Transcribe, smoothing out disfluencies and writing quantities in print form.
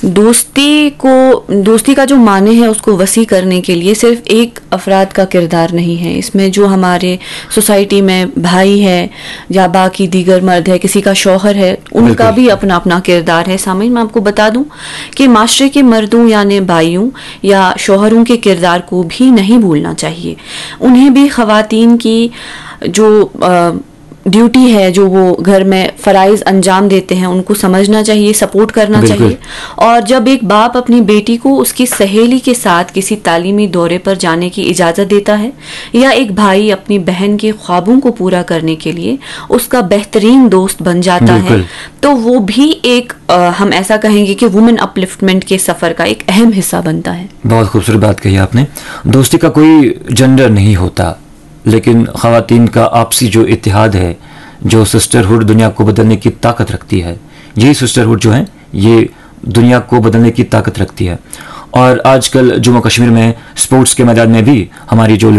दोस्ती का जो माने है उसको वसी करने के लिए सिर्फ एक अफराद का किरदार नहीं है। इसमें जो हमारे सोसाइटी में भाई है या बाकी दीगर मर्द है, किसी का शौहर है, उनका भी अपना अपना किरदार है। सामीन, मैं आपको बता दूं कि माशरे के मर्दों यानी भाइयों या शौहरों के किरदार को भी नहीं भूलना चाहिए। उन्हें भी ख़वातीन की जो ड्यूटी है, जो वो घर में फ़राइज़ अंजाम देते हैं, उनको समझना चाहिए, सपोर्ट करना चाहिए। और जब एक बाप अपनी बेटी को उसकी सहेली के साथ किसी तालीमी दौरे पर जाने की इजाज़त देता है या एक भाई अपनी बहन के ख्वाबों को पूरा करने के लिए उसका बेहतरीन दोस्त बन जाता है, तो वो भी एक हम ऐसा कहेंगे कि वुमेन अपलिफ्टमेंट के सफ़र का एक अहम हिस्सा बनता है। बहुत खूबसूरत बात कही आपने। दोस्ती का कोई जेंडर नहीं होता, लेकिन ख़वातीन का आपसी जो इत्तेहाद है, जो सिस्टरहुड दुनिया को बदलने की ताकत रखती है, यही सिस्टरहुड जो है ये दुनिया को बदलने की ताकत रखती है। और आजकल जम्मू कश्मीर में स्पोर्ट्स के मैदान में भी हमारी जो